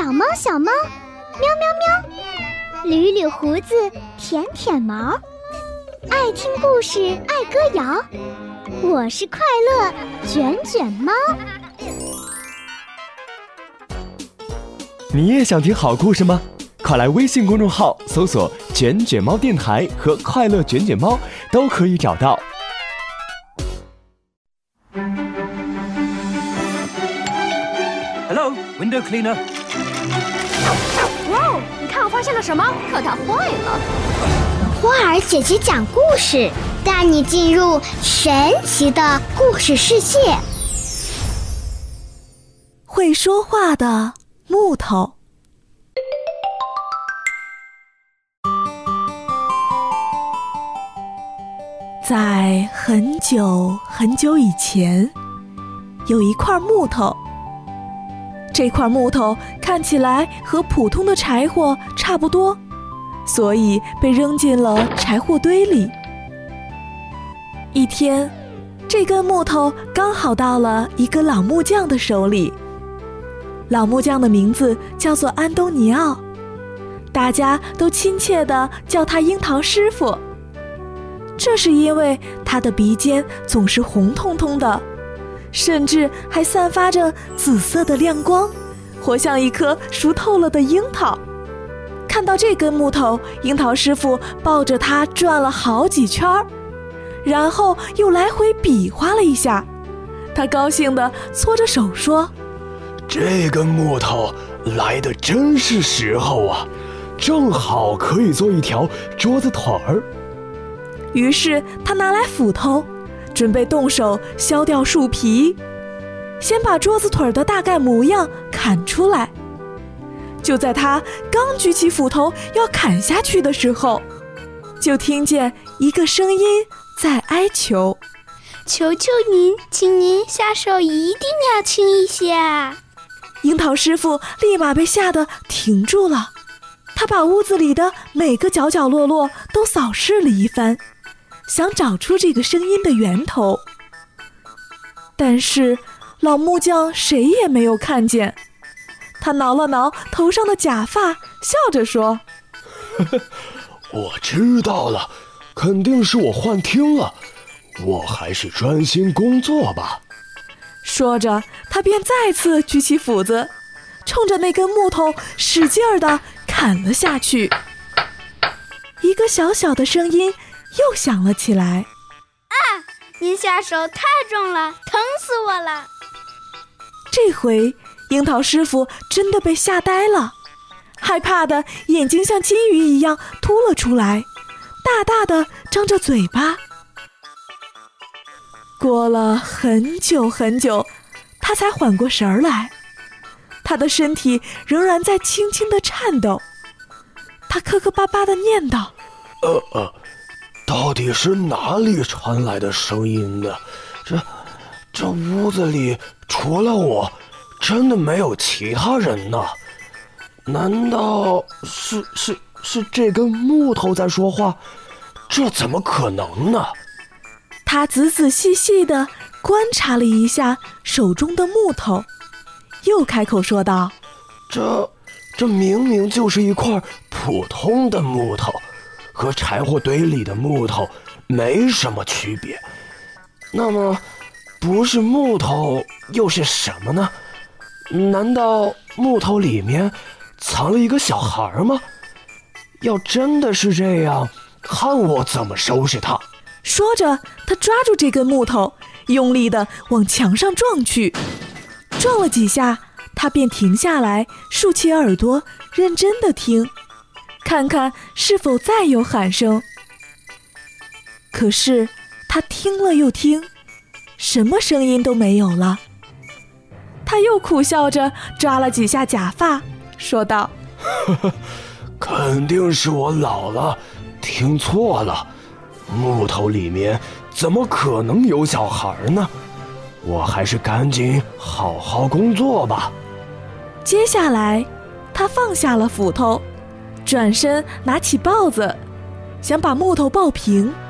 小猫小猫，喵喵喵，捋捋胡子，舔舔毛，爱听故事，爱歌谣。我是快乐卷卷猫。 你也想听好故事吗？快来微信公众号搜索卷卷猫电台和快乐卷卷猫，都可以找到。 Hello, window cleaner. 哇哦，你看我发现了什么？可它坏了。 花儿姐姐讲故事，带你进入神奇的故事世界。 会说话的木头。在很久很久以前，有一块木头。这块木头看起来和普通的柴火差不多，所以被扔进了柴火堆里。一天，这根木头刚好到了一个老木匠的手里。老木匠的名字叫做安东尼奥，大家都亲切地叫他樱桃师傅。这是因为他的鼻尖总是红彤彤的，甚至还散发着紫色的亮光，活像一颗熟透了的樱桃。看到这根木头，樱桃师傅抱着它转了好几圈，然后又来回比划了一下。他高兴地搓着手说： 这根木头来得真是时候啊，正好可以做一条桌子腿儿。 于是他拿来斧头，准备动手削掉树皮，先把桌子腿的大概模样砍出来。就在他刚举起斧头要砍下去的时候，就听见一个声音在哀求： 求求您，请您下手一定要轻一些啊！ 樱桃师傅立马被吓得停住了，他把屋子里的每个角角落落都扫视了一番，想找出这个声音的源头。但是老木匠谁也没有看见。他挠了挠头上的假发，笑着说： 我知道了，肯定是我幻听了，我还是专心工作吧。 说着，他便再次举起斧子，冲着那根木头使劲儿地砍了下去。一个小小的声音又响了起来： 您下手太重了，疼死我了！ 这回樱桃师傅真的被吓呆了，害怕的眼睛像金鱼一样凸了出来，大大的张着嘴巴。过了很久很久，他才缓过神儿来，他的身体仍然在轻轻地颤抖。他磕磕巴巴地念叨： 到底是哪里传来的声音呢？这屋子里除了我，真的没有其他人呢？难道是这根木头在说话？这怎么可能呢？ 他仔仔细细地观察了一下手中的木头，又开口说道： 这明明就是一块普通的木头，和柴火堆里的木头没什么区别。那么不是木头又是什么呢？难道木头里面藏了一个小孩吗？要真的是这样，看我怎么收拾他！ 说着，他抓住这根木头，用力地往墙上撞去。撞了几下，他便停下来，竖起耳朵，认真地听，看看是否再有喊声。可是他听了又听，什么声音都没有了。他又苦笑着抓了几下假发，说道： 肯定是我老了，听错了。木头里面怎么可能有小孩呢？我还是赶紧好好工作吧。 接下来他放下了斧头，转身拿起刨子，想把木头刨平。